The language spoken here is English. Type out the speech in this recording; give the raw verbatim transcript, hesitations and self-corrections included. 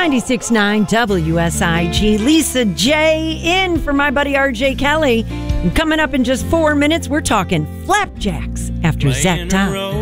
ninety-six point nine W S I G. Lisa J in for my buddy R J Kelly. And coming up in just four minutes, we're talking flapjacks after Zach Todd.